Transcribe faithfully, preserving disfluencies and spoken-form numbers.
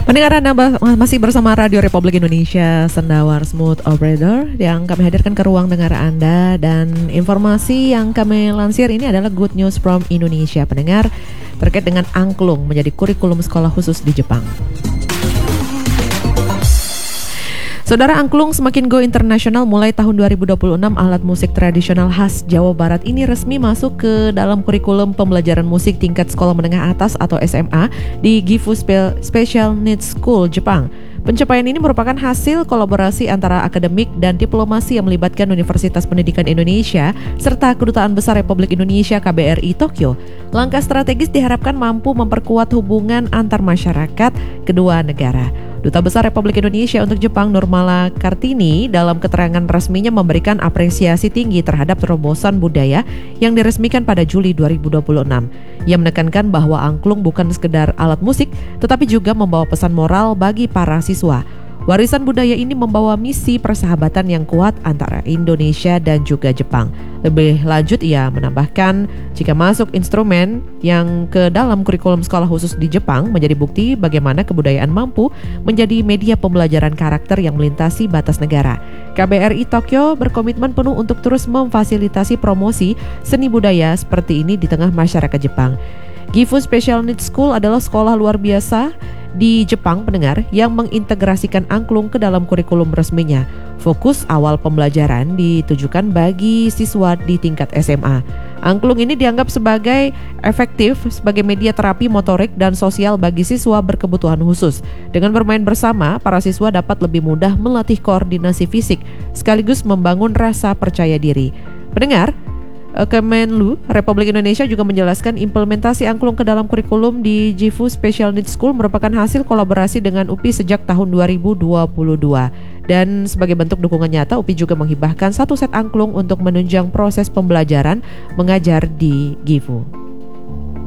Pendengar Anda masih bersama Radio Republik Indonesia, Sendawar Smooth Operator, yang kami hadirkan ke ruang dengar Anda. Dan informasi yang kami lansir ini adalah good news from Indonesia, pendengar, terkait dengan angklung menjadi kurikulum sekolah khusus di Jepang. Saudara, angklung semakin go internasional. Mulai tahun dua ribu dua puluh enam, alat musik tradisional khas Jawa Barat ini resmi masuk ke dalam kurikulum pembelajaran musik tingkat sekolah menengah atas atau S M A di Gifu Special Needs School, Jepang. Pencapaian ini merupakan hasil kolaborasi antara akademik dan diplomasi yang melibatkan Universitas Pendidikan Indonesia serta Kedutaan Besar Republik Indonesia K B R I Tokyo. Langkah strategis diharapkan mampu memperkuat hubungan antar masyarakat kedua negara. Duta Besar Republik Indonesia untuk Jepang, Nurmala Kartini, dalam keterangan resminya memberikan apresiasi tinggi terhadap terobosan budaya yang diresmikan pada Juli dua ribu dua puluh enam. Ia menekankan bahwa angklung bukan sekedar alat musik, tetapi juga membawa pesan moral bagi para siswa. Warisan budaya ini membawa misi persahabatan yang kuat antara Indonesia dan juga Jepang. Lebih lanjut, ia menambahkan, jika masuk instrumen yang ke dalam kurikulum sekolah khusus di Jepang menjadi bukti bagaimana kebudayaan mampu menjadi media pembelajaran karakter yang melintasi batas negara. K B R I Tokyo berkomitmen penuh untuk terus memfasilitasi promosi seni budaya seperti ini di tengah masyarakat Jepang. Gifu Special Needs School adalah sekolah luar biasa di Jepang, pendengar, yang mengintegrasikan angklung ke dalam kurikulum resminya. Fokus awal pembelajaran ditujukan bagi siswa di tingkat S M A. Angklung ini dianggap sebagai efektif sebagai media terapi motorik dan sosial bagi siswa berkebutuhan khusus. Dengan bermain bersama, para siswa dapat lebih mudah melatih koordinasi fisik sekaligus membangun rasa percaya diri. Pendengar, Kemenlu Republik Indonesia juga menjelaskan implementasi angklung ke dalam kurikulum di Gifu Special Needs School merupakan hasil kolaborasi dengan U P I sejak tahun dua ribu dua puluh dua. Dan sebagai bentuk dukungan nyata, U P I juga menghibahkan satu set angklung untuk menunjang proses pembelajaran mengajar di Gifu.